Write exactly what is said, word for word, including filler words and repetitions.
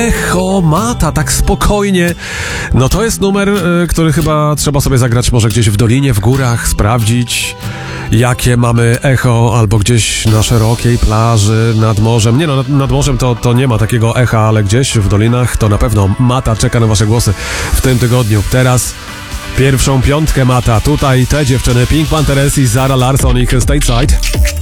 Echo Mata, tak spokojnie. No to jest numer, y, który chyba trzeba sobie zagrać może gdzieś w dolinie, w górach, sprawdzić jakie mamy echo, albo gdzieś na szerokiej plaży, nad morzem. Nie no, nad, nad morzem to, to nie ma takiego echa, ale gdzieś w dolinach to na pewno Mata czeka na wasze głosy w tym tygodniu. Teraz pierwszą piątkę Mata. Tutaj te dziewczyny, Pink Pantheress i Zara Larsson i Stateside.